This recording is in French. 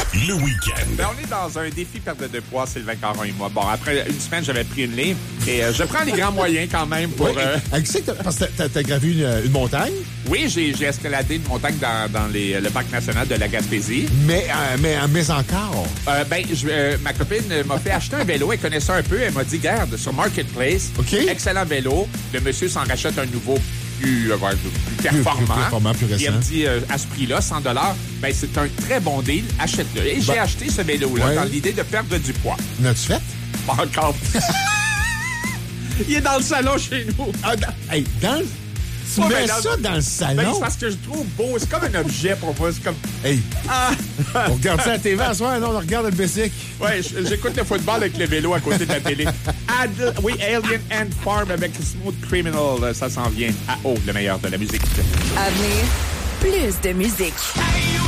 le week-end. Ben, on est dans un défi perte de poids, Sylvain Caron et moi. Bon, après une semaine, j'avais pris une livre et je prends les grands moyens quand même pour... Parce que t'as gravi une montagne. Oui, j'ai escaladé une montagne dans le parc national de la Gaspésie. Mais encore. Ma copine m'a fait acheter un vélo. Elle connaissait ça un peu. Elle m'a dit, garde, sur Marketplace, excellent vélo. Le monsieur s'en rachète un nouveau plus performant. Plus récent. Et elle me dit, à ce prix-là, 100 ben c'est un très bon deal. Achète-le. Et j'ai acheté ce vélo-là dans l'idée de perdre du poids. L'as-tu fait? Pas encore. Il est dans le salon chez nous. Tu mets ça dans le salon? Ben, c'est parce que je trouve beau. C'est comme un objet pour moi. C'est comme... On regarde ça à la TV à soir, non? On regarde le basic. Oui, j'écoute le football avec le vélo à côté de la télé. Alien Ant Farm avec Smooth Criminal. Ça s'en vient à le meilleur de la musique. À venir, plus de musique.